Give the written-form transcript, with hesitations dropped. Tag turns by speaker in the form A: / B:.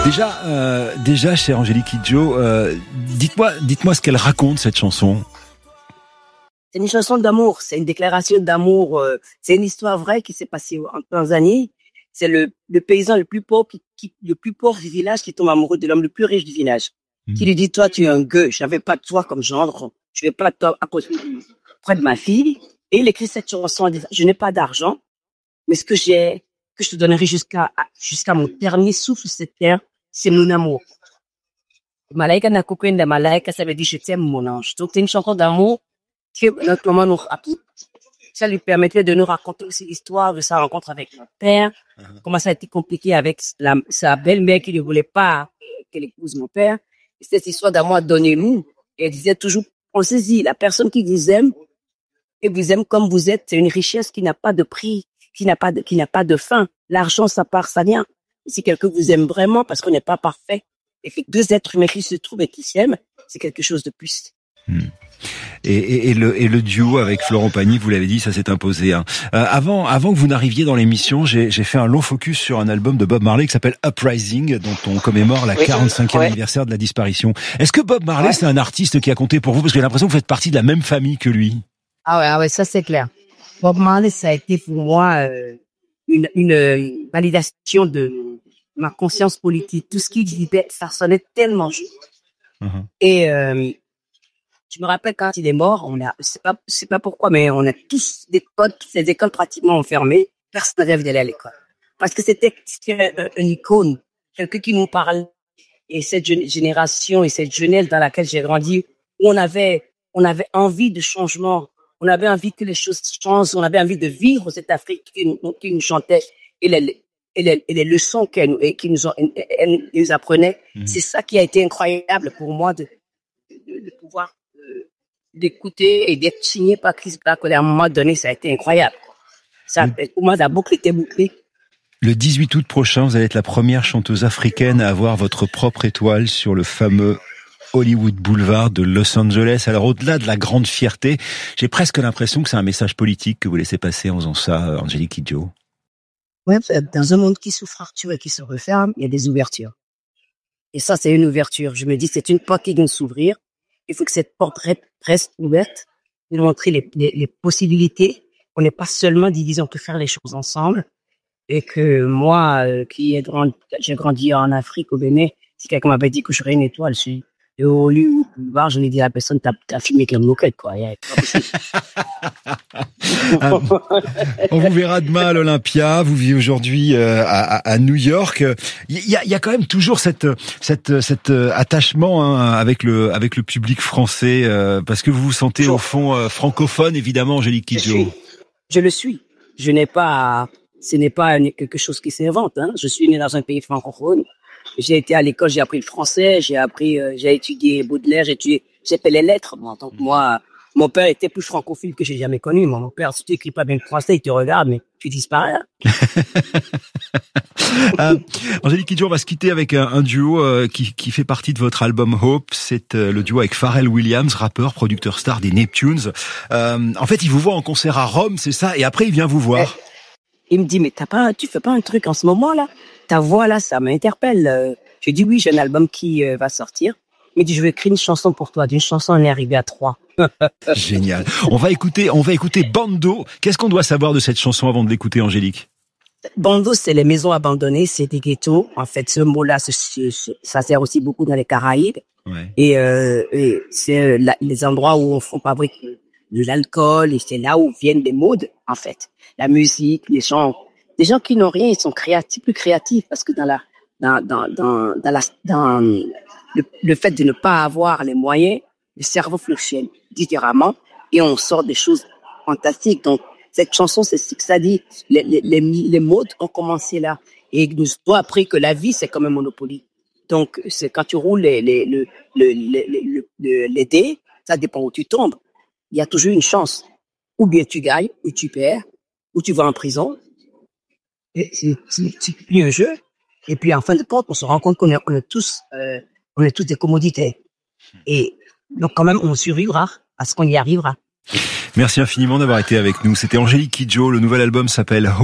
A: Déjà, chère Angélique Kidjo, dites-moi ce qu'elle raconte, cette chanson.
B: C'est une chanson d'amour, c'est une déclaration d'amour, c'est une histoire vraie qui s'est passée en Tanzanie. C'est le paysan le plus pauvre le plus pauvre du village qui tombe amoureux de l'homme le plus riche du village. Qui lui dit, toi, tu es un gueux, j'avais pas de toi comme gendre, je vais pas de toi à cause près de ma fille. Et il écrit cette chanson en disant, je n'ai pas d'argent, mais ce que j'ai, que je te donnerai jusqu'à mon dernier souffle sur cette terre, c'est mon amour. Malaika nakupenda malaika, ça veut dire je t'aime mon ange. Donc c'est une chanson d'amour que notre maman nous raconte. Ça lui permettait de nous raconter aussi l'histoire de sa rencontre avec mon père, comment ça a été compliqué avec sa belle-mère qui ne voulait pas qu'elle épouse mon père. Et cette histoire d'amour, donnez-nous. Et elle disait toujours, pensez-y, la personne qui vous aime et vous aime comme vous êtes, c'est une richesse qui n'a pas de prix, qui n'a pas de fin. L'argent, ça part, ça vient. Si quelqu'un vous aime vraiment, parce qu'on n'est pas parfait, et que deux êtres humains qui se trouvent et qui s'aiment, c'est quelque chose de plus.
A: Et le duo avec Florent Pagny, vous l'avez dit, ça s'est imposé. Avant que vous n'arriviez dans l'émission, j'ai fait un long focus sur un album de Bob Marley qui s'appelle Uprising, dont on commémore la 45e anniversaire de la disparition. Est-ce que Bob Marley, c'est un artiste qui a compté pour vous? Parce que j'ai l'impression que vous faites partie de la même famille que lui.
B: Ah ouais, ça c'est clair. Bob Marley, ça a été pour moi une validation de ma conscience politique. Tout ce qu'il disait, ça sonnait tellement juste. Et je me rappelle quand il est mort, c'est pas pourquoi, mais on a tous ces écoles pratiquement enfermées. Personne n'avait envie d'aller à l'école. Parce que c'était une icône, quelqu'un qui nous parle. Et cette génération et cette jeunesse dans laquelle j'ai grandi, où on avait envie de changement. On avait envie que les choses changent. On avait envie de vivre cette Afrique qui nous chantait. Et les leçons qu'elle nous apprenait. C'est ça qui a été incroyable pour moi de pouvoir d'écouter et d'être signé par Chris Black. À un moment donné, ça a été incroyable. Ça, pour moi, la boucle était bouclée.
A: Le 18 août prochain, vous allez être la première chanteuse africaine à avoir votre propre étoile sur le fameux Hollywood Boulevard de Los Angeles. Alors, au-delà de la grande fierté, j'ai presque l'impression que c'est un message politique que vous laissez passer en faisant ça, Angélique Kidjo.
B: Ouais, dans un monde qui se fracture et qui se referme, il y a des ouvertures. Et ça, c'est une ouverture. Je me dis, c'est une porte qui vient de s'ouvrir. Il faut que cette porte reste ouverte, de montrer les possibilités. On n'est pas seulement divisé, on peut faire les choses ensemble. Et que moi, j'ai grandi en Afrique, au Bénin, si quelqu'un m'avait dit que je serais une étoile, et au Hollywood Boulevard, je l'ai dit à la personne, t'as filmé comme moquette, quoi.
A: On vous verra demain à l'Olympia. Vous vivez aujourd'hui à New York. Il y a quand même toujours cet attachement avec le public français, parce que vous vous sentez au fond francophone, évidemment, Angélique Kidjo.
B: Je le suis. Ce n'est pas quelque chose qui s'invente. Je suis né dans un pays francophone. J'ai été à l'école, j'ai appris le français, j'ai étudié Baudelaire, j'ai fait les lettres. Moi, mon père était plus francophile que j'ai jamais connu. Mon père, si tu écris pas bien le français, il te regarde, mais tu disparais.
A: Angélique Kidjo, on va se quitter avec un duo qui fait partie de votre album Hope. C'est le duo avec Pharrell Williams, rappeur, producteur star des Neptunes. En fait, il vous voit en concert à Rome, c'est ça, et après il vient vous voir.
B: Il me dit, mais tu fais pas un truc en ce moment là? Ta voix là, ça m'interpelle. J'ai dit oui, j'ai un album qui va sortir. Il me dit, je vais écrire une chanson pour toi. D'une chanson, on est arrivé à 3.
A: Génial. On va écouter Bando. Qu'est-ce qu'on doit savoir de cette chanson avant de l'écouter, Angélique?
B: Bando, c'est les maisons abandonnées, c'est des ghettos. En fait, ce mot-là, ça sert aussi beaucoup dans les Caraïbes. Ouais. Et c'est les endroits où on fabrique de l'alcool, et c'est là où viennent les modes, en fait. La musique, les gens qui n'ont rien, ils sont plus créatifs, parce que dans le fait de ne pas avoir les moyens, le cerveau fonctionne différemment et on sort des choses fantastiques. Donc, cette chanson, c'est ce que ça dit. Les modes ont commencé là. Et nous avons appris que la vie, c'est comme un Monopoly. Donc, c'est quand tu roules les dés, ça dépend où tu tombes. Il y a toujours une chance. Ou bien tu gagnes, ou tu perds, ou tu vas en prison. Et c'est plus un jeu. Et puis, en fin de compte, on se rend compte qu'on est tous des commodités. Et donc, quand même, on survivra à ce qu'on y arrivera.
A: Merci infiniment d'avoir été avec nous. C'était Angélique Kidjo. Le nouvel album s'appelle